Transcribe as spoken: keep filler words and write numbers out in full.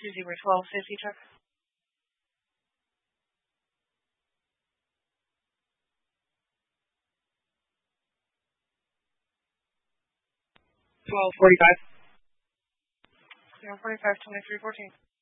two zero twelve safety truck. twelve forty-five. zero forty-five, twenty-three fourteen.